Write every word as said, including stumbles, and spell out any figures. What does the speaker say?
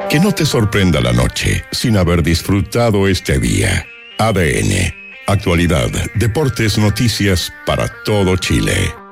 Que no te sorprenda la noche sin haber disfrutado este día. A D N. Actualidad, deportes, noticias para todo Chile.